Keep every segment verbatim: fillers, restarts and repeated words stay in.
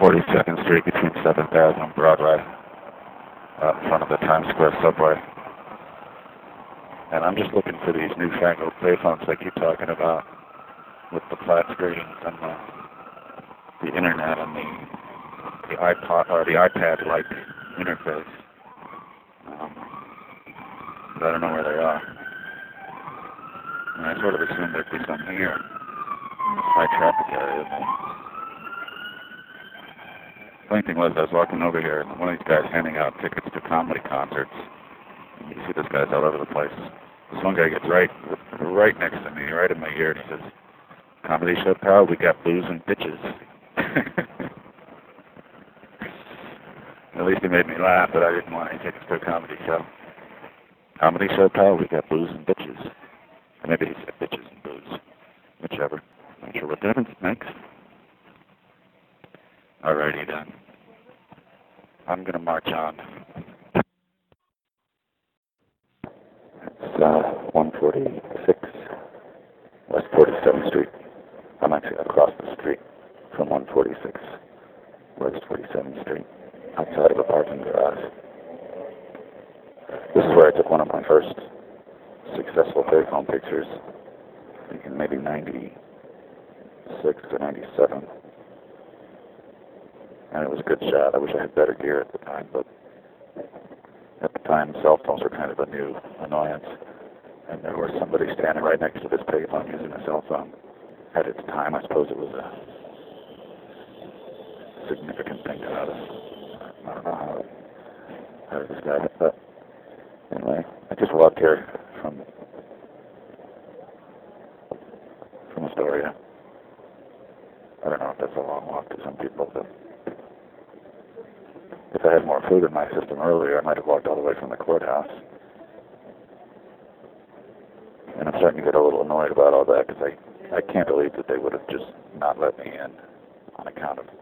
forty-second Street between seventh Avenue and Broadway, out in front of the Times Square subway. And I'm just looking for these newfangled payphones they keep talking about with the flat screens and the, the internet and the, the iPod or the iPad-like interface. Um, but I don't know where they are. And I sort of assumed there'd be some here in this high traffic area. The funny thing was, I was walking over here, and one of these guys handing out tickets to comedy concerts. And you see this guy's all over the place. This one guy gets right, right next to me, right in my ear, and he says, "Comedy show, pal? We got booze and bitches." At least he made me laugh, but I didn't want any tickets to a comedy show. "Comedy show, pal? We got booze and bitches." Or maybe he said bitches and booze. Whichever. Not sure what difference it makes. Alrighty then. I'm gonna march on. It's uh, one forty-six West forty-seventh Street. I'm actually across the street from one forty-six West forty-seventh Street, outside of a parking garage. This is where I took one of my first successful payphone pictures, I think in maybe ninety-six or ninety-seven. And it was a good shot. I wish I had better gear at the time, but at the time cell phones were kind of a new annoyance. And there was somebody standing right next to this payphone using a cell phone. At its time, I suppose it was a significant thing to notice. I don't know how it, how to describe it, but anyway, I just walked here from from Astoria. I don't know if that's a long walk to some people, but if I had more food in my system earlier, I might have walked all the way from the courthouse. And I'm starting to get a little annoyed about all that, because I, I can't believe that they would have just not let me in on account of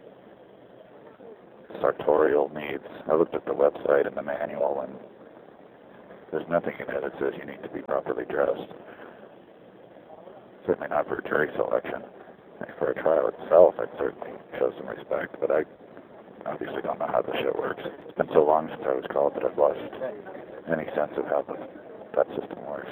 sartorial needs. I looked at the website and the manual, and there's nothing in there that says you need to be properly dressed. Certainly not for a jury selection. For a trial itself, I'd certainly show some respect, but I obviously don't know how the shit works. It's been so long since I was called that I've lost any sense of how the, that system works.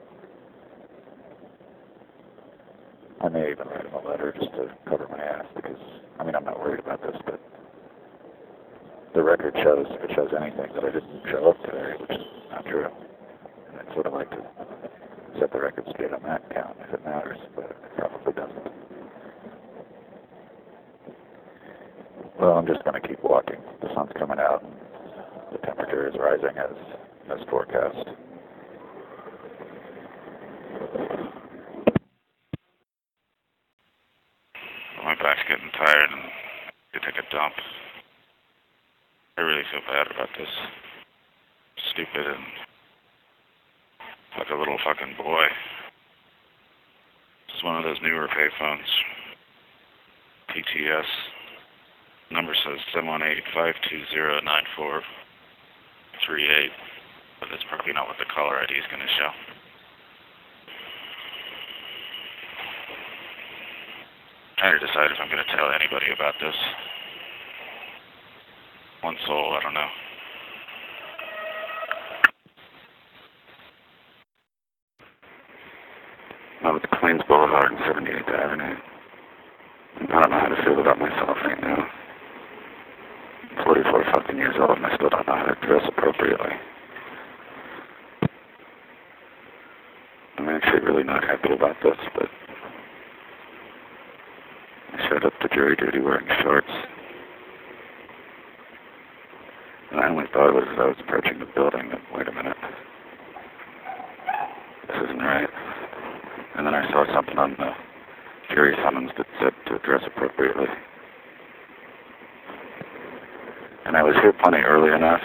I may even write him a letter just to cover my ass, because, I mean, I'm not worried about this, but the record shows, if it shows anything, that I didn't show up today, which is not true. And I'd sort of like to set the record straight on that count, if it matters, but it probably doesn't. Well, I'm just going to keep walking. The sun's coming out, and the temperature is rising as, as forecast. My back's getting tired, and I take a dump. I really feel bad about this. Stupid and like a little fucking boy. This is one of those newer payphones. T T S. Number says seven one eight, five two zero, nine four three eight, but that's probably not what the caller I D is going to show. Trying to decide if I'm going to tell anybody about this. One soul, I don't know. Well, it's Queens Boulevard and seventy-eighth Avenue. I don't know how to feel about myself right now. I'm forty-four fucking years old, and I still don't know how to dress appropriately. I'm actually really not happy about this, but I showed up to jury duty wearing shorts. And I only thought it was as I was approaching the building that, wait a minute, this isn't right. And then I saw something on the jury summons that said to dress appropriately. And I was here plenty early enough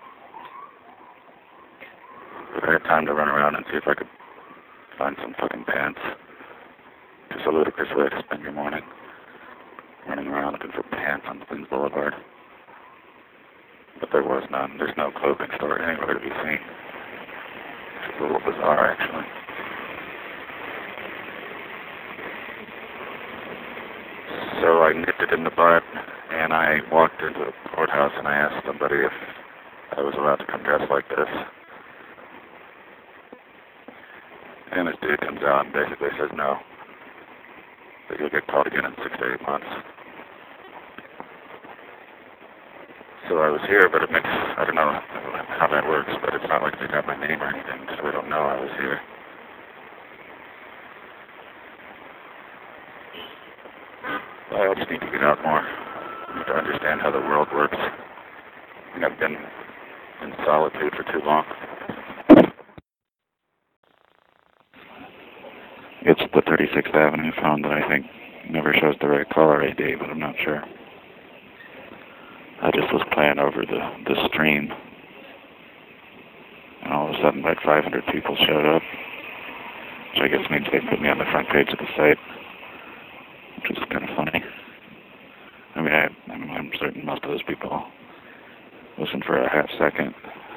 that I had time to run around and see if I could find some fucking pants. Just a ludicrous way to spend your morning, running around looking for pants on Queens Boulevard. But there was none. There's no clothing store anywhere to be seen. It's a little bizarre, actually. So I nipped it in the butt And I walked into the courthouse and I asked somebody if I was allowed to come dressed like this. And this dude comes out and basically says no, that you'll get called again in six to eight months. So I was here, but it makes, I don't know how that works, but it's not like they got my name or anything, so they don't know I was here. I just need to get out more. I need to understand how the world works. I think I've been in solitude for too long. It's the thirty-sixth Avenue phone that I think never shows the right caller I D, but I'm not sure. I just was playing over the, the stream, and all of a sudden like five hundred people showed up, which I guess means they put me on the front page of the site, which is kind of funny. I mean, I, I'm, I'm certain most of those people listen for a half second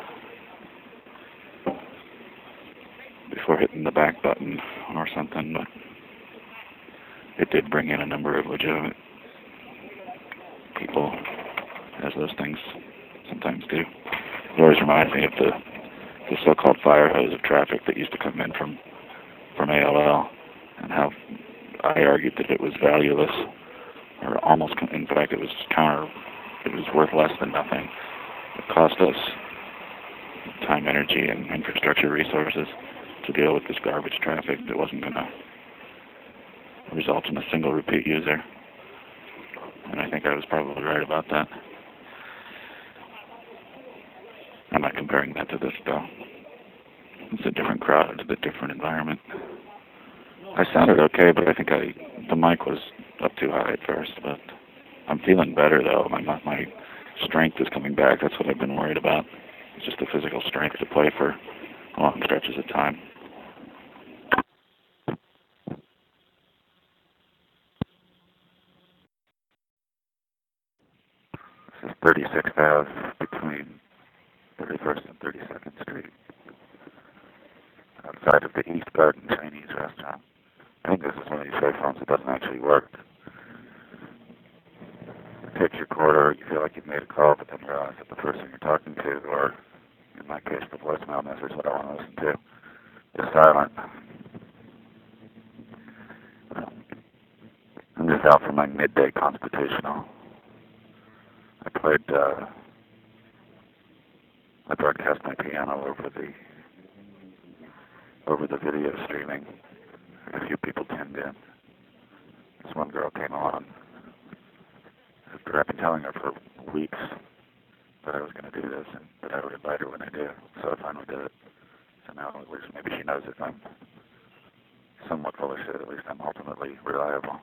before hitting the back button or something, but it did bring in a number of legitimate people, as those things sometimes do. It always reminds me of the, the so-called fire hose of traffic that used to come in from, from A O L, and how I argued that it was valueless, or almost, in fact, it was counter, it was worth less than nothing. It cost us time, energy, and infrastructure resources to deal with this garbage traffic that wasn't going to result in a single repeat user. And I think I was probably right about that. I'm not comparing that to this, though. It's a different crowd, it's a different environment. I sounded okay, but I think I the mic was up too high at first. But I'm feeling better, though. My my strength is coming back. That's what I've been worried about. It's just the physical strength to play for long stretches of time. This is thirty-sixth Avenue between thirty-first and thirty-second Street, outside of the East Garden Chinese restaurant. I think this is one of these cell phones that doesn't actually work. It takes your quarter, you feel like you've made a call, but then you realize that the person you're talking to, or in my case, the voicemail message that I want to listen to, is silent. I'm just out for my midday constitutional. I played, uh, I broadcast my piano over the, over the video streaming. A few people tuned in. This one girl came on. After I've been telling her for weeks that I was going to do this and that I would invite her when I do. So I finally did it. So now at least maybe she knows if I'm somewhat full of shit, at least I'm ultimately reliable.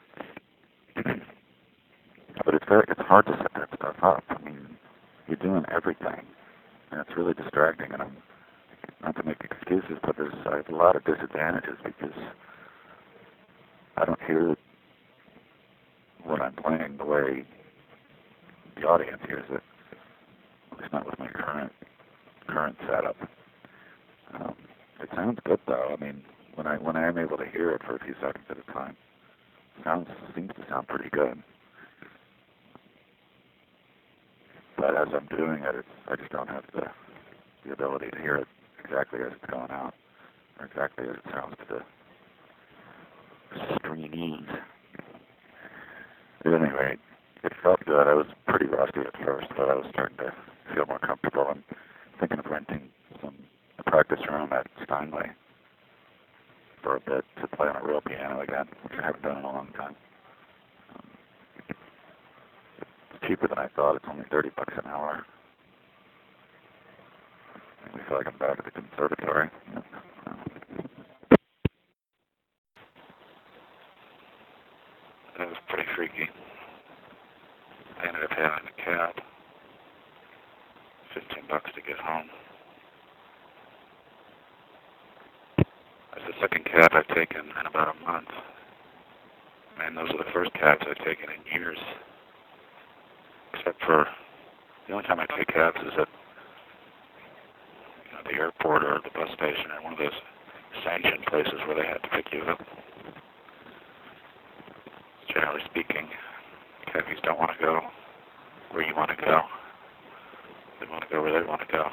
But it's very, it's hard to set that stuff up. I mean, you're doing everything, and it's really distracting. And I'm not to make excuses, but there's I have a lot of disadvantages because I don't hear what I'm playing the way the audience hears it. At least not with my current current setup. Um, it sounds good though. I mean, when I when I am able to hear it for a few seconds at a time, it sounds seems to sound pretty good. But as I'm doing it, it's, I just don't have the the ability to hear it exactly as it's going out, or exactly as it sounds to the streamies. At any rate, it felt good. I was pretty rusty at first, but I was starting to feel more comfortable. I'm thinking of renting some a practice room at Steinway for a bit to play on a real piano again, which I haven't done in a long time. Um, it's cheaper than I thought. It's only thirty bucks an hour. I feel like I'm back at the conservatory. It was pretty freaky. I ended up having a cab. Fifteen bucks to get home. That's the second cab I've taken in about a month. Man, those are the first cabs I've taken in years. Except for the only time I take cabs is at you know, the airport or the bus station or one of those sanctioned places where they had to pick you up. Generally speaking, Cabbies don't want to go where you want to go. They want to go where they want to go.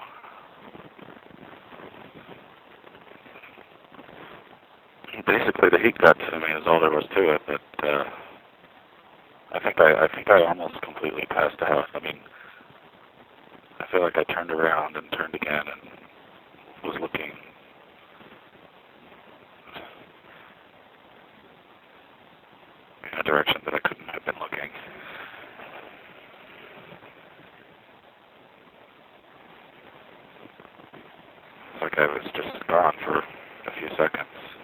Basically, the heat got to me is all there was to it, but uh, I think I, I think I almost completely passed out. I mean, I feel like I turned around and turned again and was looking in a direction that I couldn't have been looking. It's like I was just gone for a few seconds.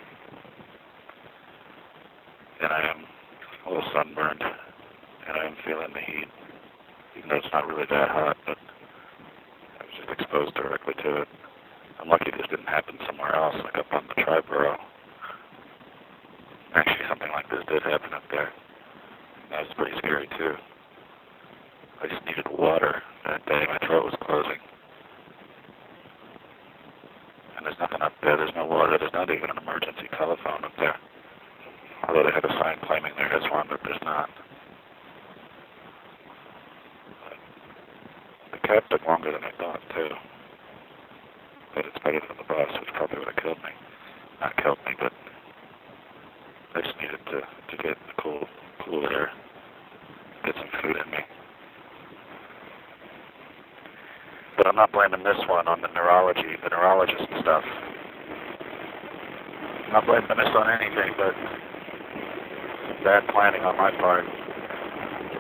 And I am a little sunburned, and I am feeling the heat, even though it's not really that hot, but I was just exposed directly to it. I'm lucky this didn't happen somewhere else, like up on the Triborough. Actually, something like this did happen up there. That was pretty scary, too. I just needed water that day. My throat was closing. And there's nothing up there. There's no water. There's not even an emergency telephone up there. Although they had a sign claiming there is one, but there's not. The cab took longer than I thought, too. But it's better than the bus, which probably would have killed me. Not killed me, but I just needed to, to get the cool, cool air, get some food in me. But I'm not blaming this one on the neurology, the neurologist stuff. I'm not blaming this on anything, but bad planning on my part.